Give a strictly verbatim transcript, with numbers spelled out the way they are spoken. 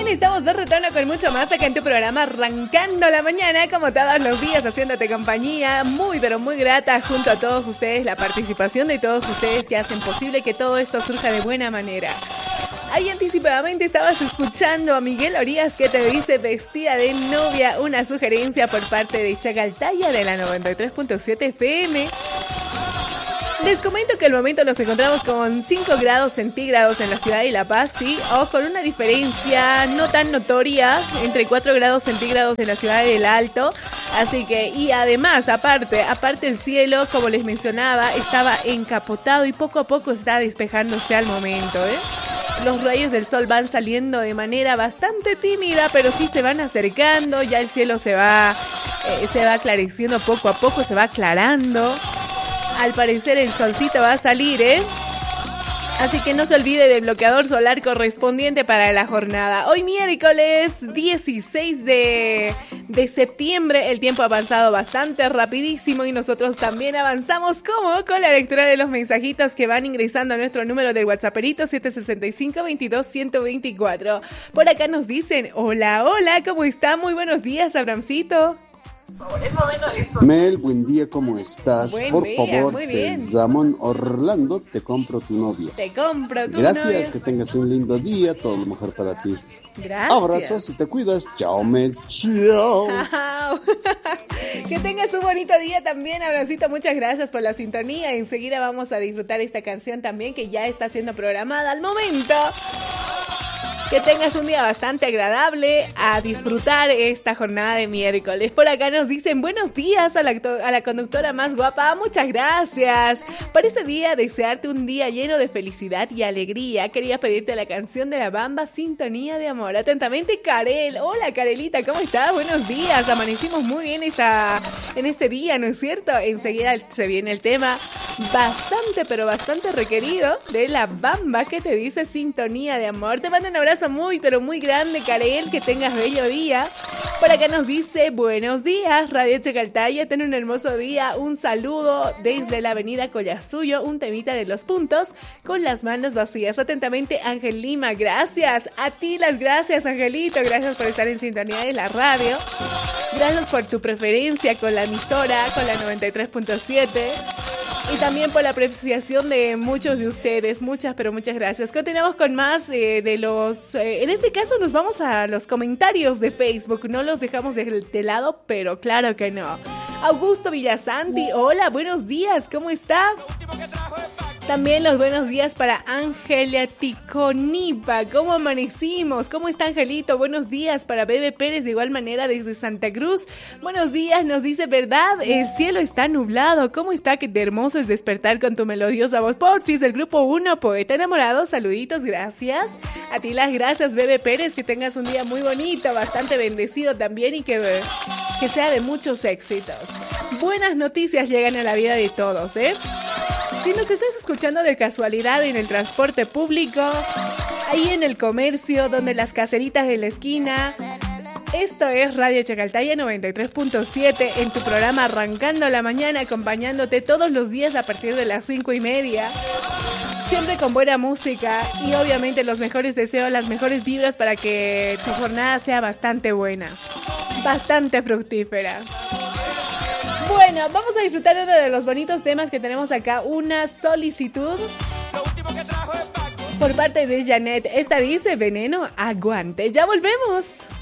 bien, estamos de retorno con mucho más acá en tu programa Arrancando la Mañana, como todos los días, haciéndote compañía, muy pero muy grata junto a todos ustedes, la participación de todos ustedes que hacen posible que todo esto surja de buena manera. Ahí anticipadamente estabas escuchando a Miguel Orías que te dice vestida de novia, una sugerencia por parte de Chacaltaya de la noventa y tres punto siete F M. Les comento que al momento nos encontramos con cinco grados centígrados en la ciudad de La Paz, sí, o con una diferencia no tan notoria entre cuatro grados centígrados en la ciudad del Alto. Así que, y además, aparte, aparte el cielo, como les mencionaba, estaba encapotado y poco a poco está despejándose al momento, ¿eh? Los rayos del sol van saliendo de manera bastante tímida, pero sí se van acercando, ya el cielo se va, eh, se va aclareciendo poco a poco, se va aclarando. Al parecer el solcito va a salir, ¿eh? Así que no se olvide del bloqueador solar correspondiente para la jornada. Hoy miércoles dieciséis de septiembre, el tiempo ha avanzado bastante rapidísimo y nosotros también avanzamos como con la lectura de los mensajitos que van ingresando a nuestro número del WhatsApperito siete seis cinco, veintidós, ciento veinticuatro. Por acá nos dicen, hola, hola, ¿cómo está? Muy buenos días, Abramcito. Mel, buen día, ¿cómo estás? Buen Por día, favor, muy bien. de Zamón Orlando, te compro tu novia. Te compro tu Gracias, novia. que tengas un lindo día, todo lo mejor para ti. Gracias. Abrazos y te cuidas. Chao, Mel. Chao. Que tengas un bonito día también, Abracito. Muchas gracias por la sintonía. Enseguida vamos a disfrutar esta canción también que ya está siendo programada al momento. Que tengas un día bastante agradable, a disfrutar esta jornada de miércoles. Por acá nos dicen buenos días a la, a la conductora más guapa. Muchas gracias. Para este día, desearte un día lleno de felicidad y alegría. Quería pedirte la canción de La Bamba, Sintonía de Amor. Atentamente, Karel. Hola, Karelita, ¿cómo estás? Buenos días. Amanecimos muy bien esta, en este día, ¿no es cierto? Enseguida se viene el tema bastante, pero bastante requerido de La Bamba, que te dice Sintonía de Amor. Te mando un abrazo muy, pero muy grande, Karel, que tengas bello día. Por acá nos dice, buenos días, Radio Chacaltaya, ten un hermoso día, un saludo desde la avenida Collasuyo, un temita de los puntos, con las manos vacías. Atentamente, Ángel Lima, gracias, a ti las gracias, Angelito, gracias por estar en sintonía de la radio, gracias por tu preferencia con la emisora, con la noventa y tres punto siete. Y también por la apreciación de muchos de ustedes. Muchas, pero muchas gracias. Continuamos con más eh, de los... Eh, en este caso nos vamos a los comentarios de Facebook. No los dejamos de, de lado, pero claro que no. Augusto Villasanti, hola, buenos días. ¿Cómo está? También los buenos días para Ángela Ticonipa. ¿Cómo amanecimos? ¿Cómo está, Angelito? Buenos días para Bebe Pérez, de igual manera desde Santa Cruz. Buenos días, nos dice, ¿verdad? El cielo está nublado. ¿Cómo está? Qué hermoso es despertar con tu melodiosa voz. Porfis, del grupo uno, Poeta Enamorado. Saluditos, gracias. A ti las gracias, Bebe Pérez. Que tengas un día muy bonito, bastante bendecido también y que, que sea de muchos éxitos. Buenas noticias llegan a la vida de todos, ¿eh? Si nos estás escuchando de casualidad en el transporte público, ahí en el comercio, donde las caseritas de la esquina, esto es Radio Chacaltaya noventa y tres punto siete en tu programa Arrancando la Mañana, acompañándote todos los días a partir de las cinco y media. Siempre con buena música y obviamente los mejores deseos, las mejores vibras para que tu jornada sea bastante buena, bastante fructífera. Bueno, vamos a disfrutar uno de los bonitos temas que tenemos acá, una solicitud por parte de Janet. Esta dice, veneno, aguante. Ya volvemos.